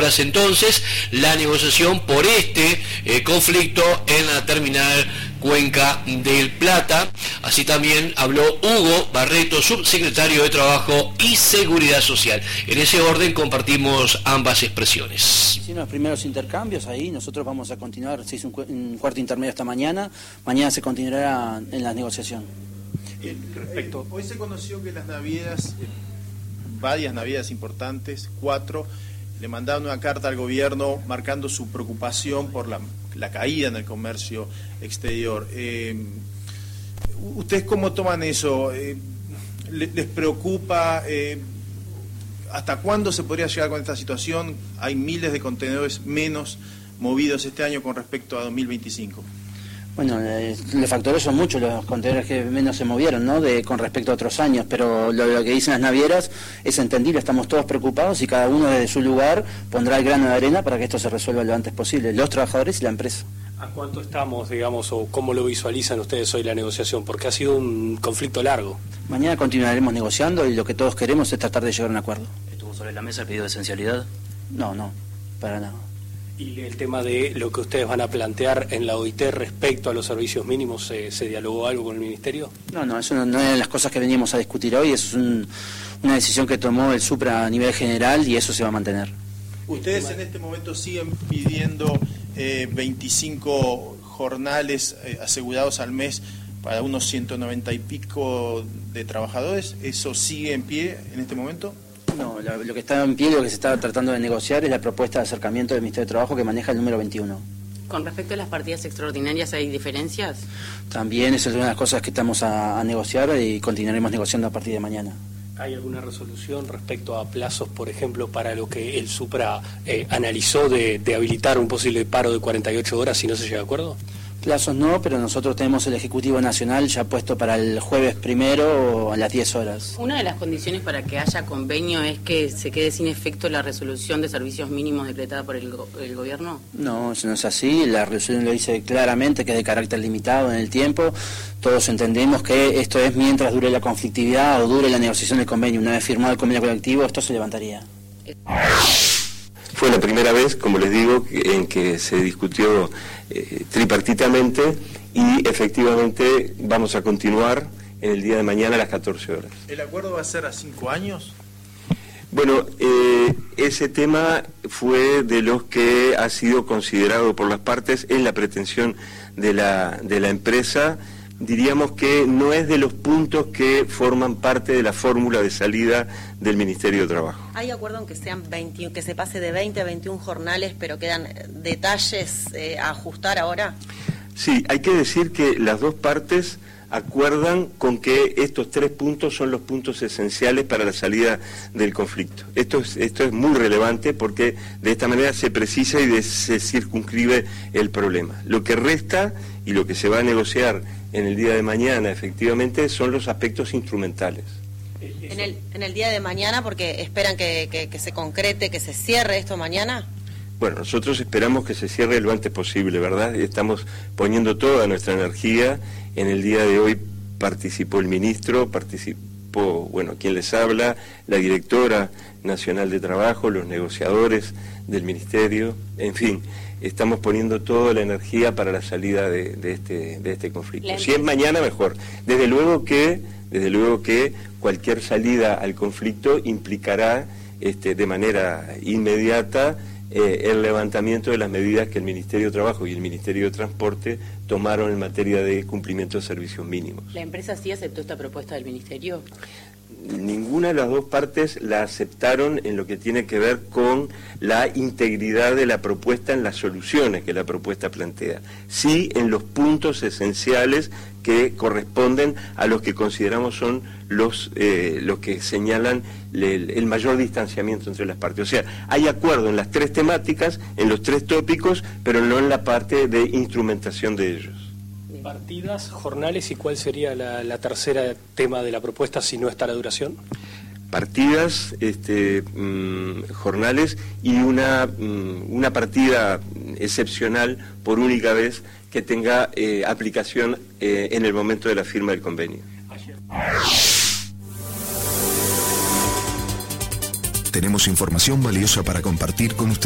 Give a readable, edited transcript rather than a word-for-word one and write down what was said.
horas entonces la negociación por este conflicto en la terminal Cuenca del Plata. Así también habló Hugo Barreto, subsecretario de Trabajo y Seguridad Social. En ese orden compartimos ambas expresiones. Hicieron los primeros intercambios ahí, nosotros vamos a continuar, se hizo un cuarto intermedio esta mañana se continuará en la negociación. Hoy se conoció que las navieras, varias navieras importantes, 4, le mandaron una carta al gobierno marcando su preocupación por la caída en el comercio exterior. ¿Ustedes cómo toman eso? ¿Les preocupa? ¿Hasta cuándo se podría llegar con esta situación? Hay miles de contenedores menos movidos este año con respecto a 2025. Bueno, los factores son muchos, los contenedores que menos se movieron, ¿no? Con respecto a otros años, pero lo que dicen las navieras es entendible, estamos todos preocupados y cada uno desde su lugar pondrá el grano de arena para que esto se resuelva lo antes posible, los trabajadores y la empresa. ¿A cuánto estamos, digamos, o cómo lo visualizan ustedes hoy la negociación? Porque ha sido un conflicto largo. Mañana continuaremos negociando y lo que todos queremos es tratar de llegar a un acuerdo. ¿Estuvo sobre la mesa el pedido de esencialidad? No, para nada. ¿Y el tema de lo que ustedes van a plantear en la OIT respecto a los servicios mínimos, se dialogó algo con el Ministerio? No, eso no es de las cosas que venimos a discutir hoy, eso es una decisión que tomó el Supra a nivel general y eso se va a mantener. ¿Ustedes en este momento siguen pidiendo 25 jornales asegurados al mes para unos 190 y pico de trabajadores? ¿Eso sigue en pie en este momento? No, lo que está en pie y lo que se está tratando de negociar es la propuesta de acercamiento del Ministerio de Trabajo que maneja el número 21. ¿Con respecto a las partidas extraordinarias hay diferencias? También esa es una de las cosas que estamos a negociar y continuaremos negociando a partir de mañana. ¿Hay alguna resolución respecto a plazos, por ejemplo, para lo que el Supra analizó de habilitar un posible paro de 48 horas si no se llega a acuerdo? Plazos no, pero nosotros tenemos el Ejecutivo Nacional ya puesto para el jueves 1 a las 10 horas. Una de las condiciones para que haya convenio es que se quede sin efecto la resolución de servicios mínimos decretada por el gobierno. No, eso no es así, la resolución lo dice claramente que es de carácter limitado en el tiempo. Todos entendemos que esto es mientras dure la conflictividad o dure la negociación del convenio. Una vez firmado el convenio colectivo, esto se levantaría. Fue la primera vez, como les digo, en que se discutió tripartitamente y efectivamente vamos a continuar en el día de mañana a las 14 horas. ¿El acuerdo va a ser a 5 años? Bueno, ese tema fue de los que ha sido considerado por las partes en la pretensión de la empresa. Diríamos que no es de los puntos que forman parte de la fórmula de salida del Ministerio de Trabajo. ¿Hay acuerdo en que sean 21, que se pase de 20 a 21 jornales, pero quedan detalles a ajustar ahora? Sí, hay que decir que las dos partes acuerdan con que estos 3 puntos son los puntos esenciales para la salida del conflicto. Esto es muy relevante porque de esta manera se precisa y se circunscribe el problema. Lo que resta y lo que se va a negociar en el día de mañana, efectivamente, son los aspectos instrumentales. En el día de mañana, porque esperan que se concrete, que se cierre esto mañana. Bueno, nosotros esperamos que se cierre lo antes posible, ¿verdad? Estamos poniendo toda nuestra energía. En el día de hoy participó el ministro, participó, quien les habla, la directora nacional de trabajo, los negociadores del ministerio, en fin, estamos poniendo toda la energía para la salida de este conflicto. Si es mañana, mejor. Desde luego que cualquier salida al conflicto implicará de manera inmediata el levantamiento de las medidas que el Ministerio de Trabajo y el Ministerio de Transporte tomaron en materia de cumplimiento de servicios mínimos. ¿La empresa sí aceptó esta propuesta del Ministerio? Ninguna de las dos partes la aceptaron en lo que tiene que ver con la integridad de la propuesta en las soluciones que la propuesta plantea. Sí en los puntos esenciales que corresponden a los que consideramos son los que señalan el mayor distanciamiento entre las partes. O sea, hay acuerdo en las 3 temáticas, en los 3 tópicos, pero no en la parte de instrumentación de ellos. Partidas, jornales, ¿y cuál sería la tercera tema de la propuesta si no está la duración? Partidas, jornales y una partida excepcional por única vez que tenga aplicación en el momento de la firma del convenio. Tenemos información valiosa para compartir con usted.